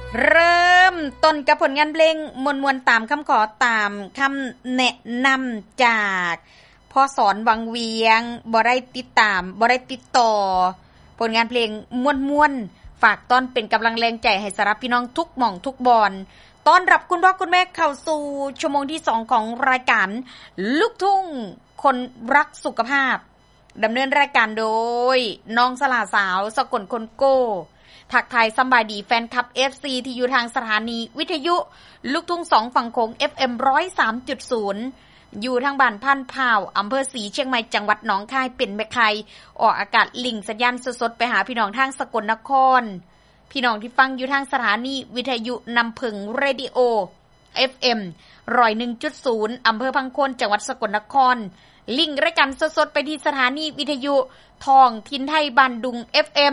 เริ่มต้นกับผลงานเพลงมวลๆตามคำขอตามคำแนะนำจากพ่อสอนวังเวียงบ่ได้ติดตามบ่ได้ติดต่อผลงานเพลงม่วนๆฝากต้อนเป็นกำลังแรงใจให้สำหรับพี่น้องทุกหม่องทุกบอนต้อนรับคุณพ่อคุณแม่เข้าสู่ชั่วโมงที่2ของรายการลูกทุ่งคนรักสุขภาพดำเนินรายการโดยน้องสลาสาวสกลคนโก้ทักทายสำบายดีแฟนคลับ FC ที่อยู่ทางสถานีวิทยุลูกทุ่ง2ฝั่งโขง FM 103.0 อยู่ทางบ้านพันพาวอำเภอศรีเชียงใหม่จังหวัดหนองคายเป็นแม่ไข่ออกอากาศลิงสัญญาณสดๆไปหาพี่น้องทางสกลนครพี่น้องที่ฟังอยู่ทางสถานีวิทยุนำผึ้งเรดิโอ FM 101.0 อำเภอพังโคนจังหวัดสกลนครลิงก์รายการสดๆไปที่สถานีวิทยุท้องถิ่นไทยบ้านดุง FM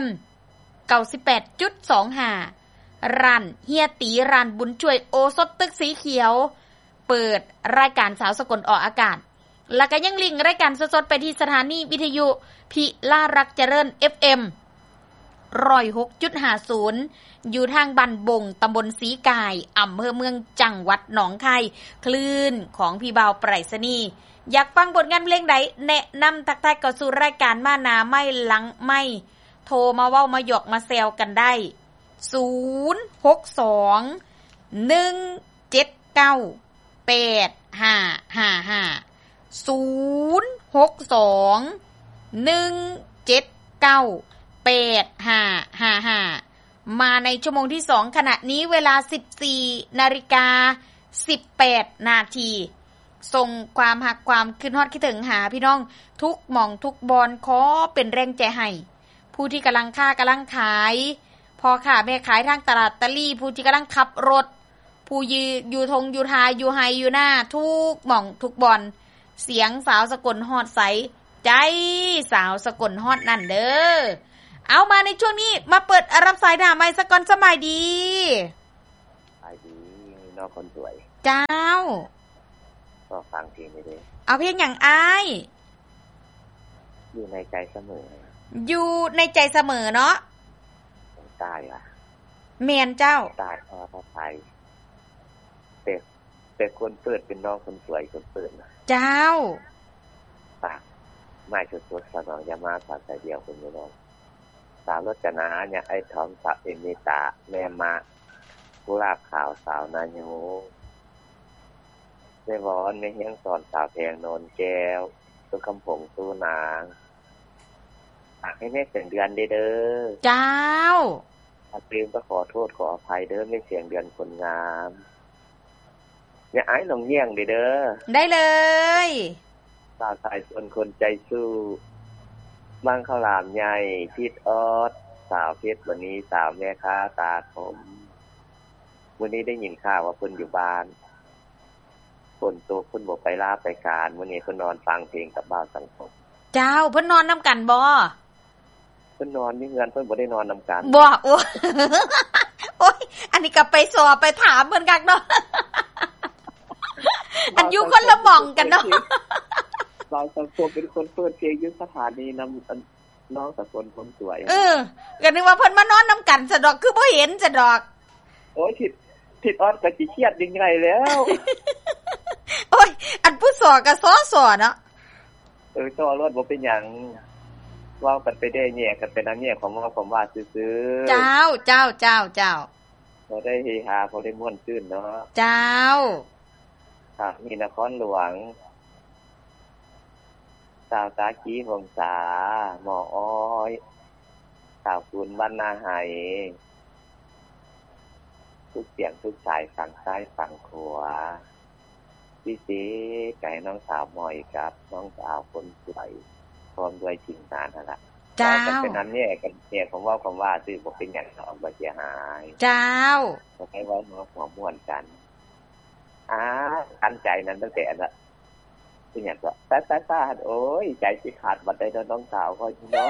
98.25 ร้านเฮียตีร้านบุญช่วยโอสถตึกสีเขียวเปิดรายการสาวสกลออกอากาศแล้วก็ยังลิงก์รายการสดๆไปที่สถานีวิทยุพิลารักเจริญ FM 106.50 อยู่ทางบ้านบงตำบลสีกายอำเภอเมืองจังหวัดหนองคายคลื่นของพี่บ่าวไปรษณีย์อยากฟังบทงานเพลงใดแนะนำทักทายเข้าสู่รายการมานาไม่หลังไม่โทรมาเว้ามาหยอกมาแซวกันได้062 179 8555 062 179 8555มาในชั่วโมงที่2ขณะนี้เวลา 14:18 นาทีส่งความหักความขึ้นฮอดคิดถึงหาพี่น้องทุกหม่องทุกบอนขอเป็นแรงใจให้ผู้ที่กำลังค้ากำลังขายพ่อค้าแม่ขายทางตลาดตะลี่ผู้ที่กำลังขับรถผู้อยู่ทงอยู่ทาอยู่ไฮอยู่หน้าทุกหม่องทุกบอนเสียงสาวสกลฮอดใสใจสาวสกลฮอดนั่นเด้อเอามาในช่วงนี้มาเปิดรับสายหน้าไมค์สกลสบายดีสบายดีน้องคนสวยเจ้าก็ฟังเพลงไปเลยเอาเพลงอย่างอ้ายอยู่ในใจเสมออยู่ในใจเสมอเนาะตายว่ะเมียนเจ้าตายพอไทยแต่คนเปิดเป็นน้องคนสวยคนเปิดนะเจ้าปากไม่สดๆสนองยามาสาใจเดียวคนนี้น้องสาวรจนาเนี่ยไอ้ทอมสับเอมิตาแม่มากุหลาบขาวสาวนาโยได้วอนไม่เฮียงสอนสาวแพงโนนแก้วตัวคำผงตู้นางให้แม่เสียงเดือนเด้อเจ้าถ้าลืมก็ขอโทษขออภัยเด้อไม่เสียงเดือนคนงามอย่าไอ้หลงเยี่ยงเด้อได้เลยสาวสายส่วนคนใจสู้บางข้าวหลามใหญ่ทิดออดสาวเพชรวันนี้สาวแม่ค้าตาคมวันนี้ได้ยินข่าวว่าเพิ่นอยู่บ้านคนโตเพิ่นบ่ไปลาไปการวันนี้เพิ่นนอนฟังเพลงกับบ่าวสังคมเจ้าเพิ่นนอนนำกันบ่เพิ่นนอนอยู่เฮือนเพิ่นบ่ได้นอนนำกันบ่โอ้ยอันนี้ก็ไปสอบไปถามเพิ่นกักเนาะอันอยู่คนละหม่องกันเนาะบ่าวสังคมเป็นคนเปิดเพลงอยู่สถานีนำน้องสกลคนสวยก็นึกว่าเพิ่นมานอนนำกันซะดอกคือบ่เห็นซะดอกโอ้ยทิดออดก็สิเครียดยังไงแล้วโอ้ยอันผู้สอก็สอเนาะต่อรถบ่เป็นหยังว่ากันไปได้แยกกันเป็นอันแยกของผมว่าซื่อๆเจ้าบ่ได้เฮฮาบ่ได้ม่วนชื่นเนาะเจ้าครับมีนครหลวงสาวตาคีวงศาหมออ้อยสาวคุณบ้านนาไห้ทุกเสียงทุกสายฝั่งซ้ายฝั่งขวาพี่ซีไก่น้องสาวมอยกับน้องสาวคนสวยพร้อมด้วยทีมงานนั่นแหละเจ้าเป็นนั้นเนี่ยกันเนี่ยผมว่าซื่อบ่เป็นหยังเนาะบ่เสียหายเจ้าก็ให้เว้าหัวม่วนกันตั้งใจนั้นตั้งแต่ละเป็นหยังก็ตาโอ้ยใจสิขาดบัดได้น้องสาวเขาอยู่เนาะ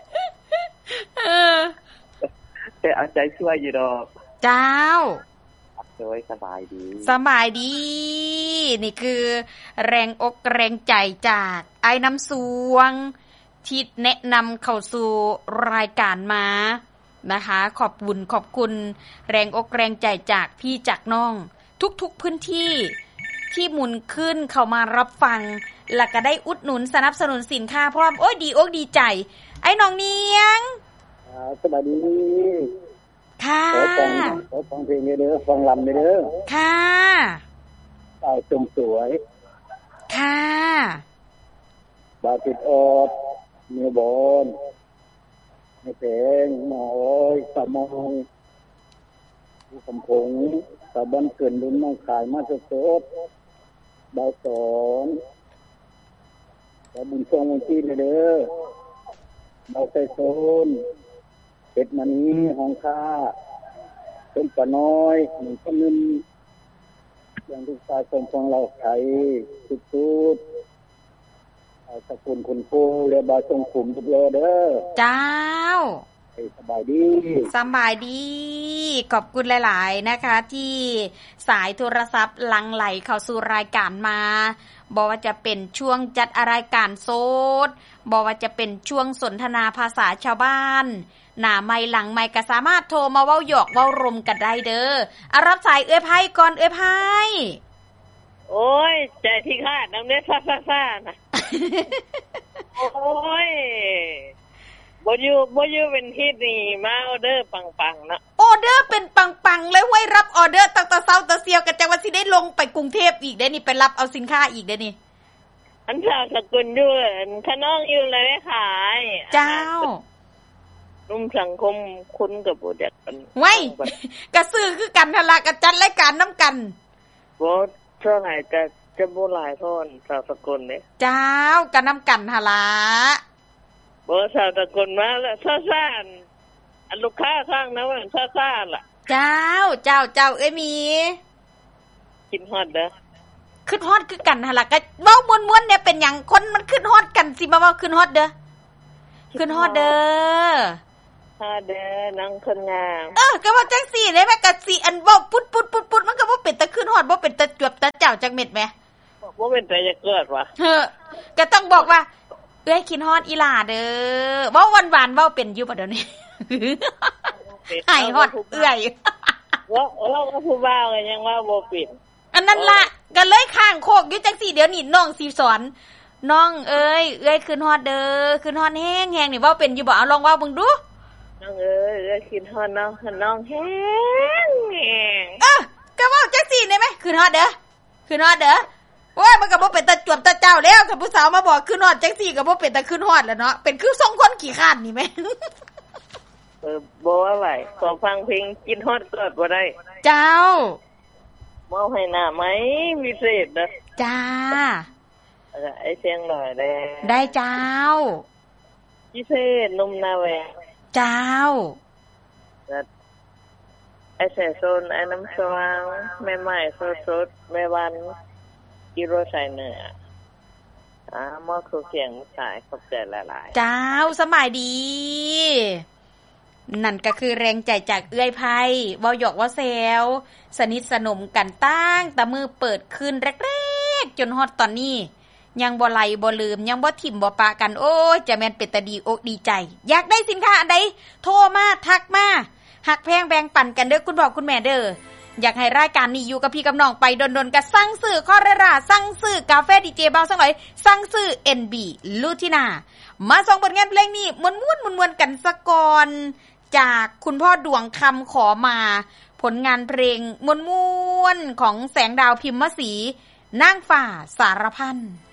แต่เอาใจช่วยอยู่ดอกเจ้าสบายดีนี่คือแรงอกแรงใจจากไอ้น้ำสวงที่แนะนำเข้าสู่รายการมานะคะขอบคุณแรงอกแรงใจจากพี่จากน้องทุกๆพื้นที่ที่หมุนขึ้นเข้ามารับฟังแล้วก็ได้อุดหนุนสนับสนุนสินค้าพร้อมโอ้ยดีอกดีใจไอ้น้องเนียงสวัสดีค่ะขอฟังเพลงเด้อฟังลำเด้อค่ะสาวสวยค่ะบาติดออดเนื้อบอนในเพลงหมอยสะมองผู้คำพงสะบันเกินลุ้นน้องขายมาสดๆดาวสอนและบุญทรงวันที่เด้อดาวไซโซนเป็ดมันนี้ห้องค่าเป็นปะน้อยหนึ่งคนนึงอย่างทุกสายส่งฟังเราไทยสุดๆสกุลคุณครูเรียบาทรงขุมทุกโลเด้อเจ้าสบายดีขอบคุณหลายๆนะคะที่สายโทรศัพท์หลั่งไหลเข้าสู่รายการมาบอกว่าจะเป็นช่วงจัดรายการโซดบอกว่าจะเป็นช่วงสนทนาภาษาชาวบ้านหน้าไมค์หลังไมค์ก็สามารถโทรมาเว้าหยอกเว้ารมกันได้เด้อรับสายเอ้ยไผก่อนเอ้ยไผโอ้ยใจที่คาดน้ำเน็ตซ่าๆนะโอ้ยบ่อยู่เป็นฮิตนี่มาออเดอร์ปังๆนะออเดอร์เป็นปังๆเลยไว้รับออเดอร์ตั้งแต่เช้าแต่เสียวก็จังว่าสิได้ลงไปกรุงเทพอีกได้นี่ไปรับเอาสินค้าอีกได้นี่อันสาวสกุลอยู่ขน้องอยู่เลยขายเจ้านุ่มสังคมคุ้นกับบ่จักกันไว้ก็ซื้อคือกันหั่นล่ะก็จัดรายการนำกันบ่เท่าไหร่ก็จะบ่หลายเท่าสาวสกุลเด้เจ้าก็นำกันหั่นล่ะบ่สาวสกุลมาแล้วซ่าๆอันลูกค้าข้างนั้นว่าซ่าๆล่ะเจ้าเอ้ยมีกินฮอดเด้อขึ้นฮอดคือกันหั่นล่ะก็เว้าม่วนๆเนี่ยเป็นหยังคนมันขึ้นฮอดกันสิมาเว้าขึ้นฮอดเด้อขึ้นฮอดเด้อเด้อน้องคนงามก็ว่าจังซี่ได้แม่ก็สิอันเว้าปุ๊ดๆๆมันก็บ่เป็นตะขึ้นฮอดบ่เป็นตะจวบตะเจ้าจักเม็ดแหมบ่เป็นตะจะเกิดว่ะก็ต้องบอกว่าเอ้ยคิดฮอดอีหล่าเด้อเว้าหวานๆเว้าเป็นอยู่บ่เดี๋ยวนี้ให้ฮอดเอื้อยว่าผู้บ่าวยังว่าบ่เป็นอันนั้นล่ะก็เลยข้างโคกอยู่จังซี่เดี๋ยวนี้น้องสิสอนน้องเอ้ยขึ้นฮอดเด้อขึ้นฮอดแฮงๆนี่เว้าเป็นอยู่บ่เอาลองเว้าเบิ่งดูน้องเอ้ยคิดฮอดน้องแฮงก็เว้าจังซี่ได้มั้ยขึ้นฮอดเด้อโอ้ยมันก็บ่เป็นตาจวบตาเจ้าแล้วถ้าผู้สาวมาบอกขึ้นฮอดจังซี่ก็บ่เป็นตาขึ้นฮอดแล้วเนาะเป็นคือทรงคนขี้คร้านนี่แม่บ่อะไรขอฟังเพลงกินฮอดเกิดบ่ได้เจ้ามอบให้หน้าไหมพิเศษเด้อจ้าไอ้เสียงหน่อยได้เจ้าพิเศษนุ่มนาแวเจ้าไอ้แสโซนไอ้น้ำสว่างแม่ใหม่สดๆแม่วันกิโลใส่เนื้อมอคือเสียงสายขอบใจหลายๆเจ้าสบายดีนั่นก็คือแรงใจจากเอื้อยไผเว้าหยอกเว้าแซวสนิทสนมกันตั้งแต่มือเปิดขึ้นแรกๆจนฮอดตอนนี้ยังบ่ไหลบ่ลืมยังบ่ถิ่มบ่ปะกันโอ้ยจะแม่นเป็นตาดีอกดีใจอยากได้สินค้าอันใดโทรมาทักมาหักแพงแบ่งปันกันเด้อคุณพ่อคุณแม่เด้ออยากให้รายการนี้อยู่กับพี่กับน้องไปดนๆก็สั่งซื้อคอเรราสั่งซื้อกาแฟดีเจเบาสักหน่อยสั่งซื้อ NB ลูทินามาส่งบทงานเพลงนี้ม่วนๆกันซะก่อนจากคุณพ่อดวงคำขอมาผลงานเพลงม่วนๆของแสงดาวพิมพ์ศรีนางฟ้าสารพัน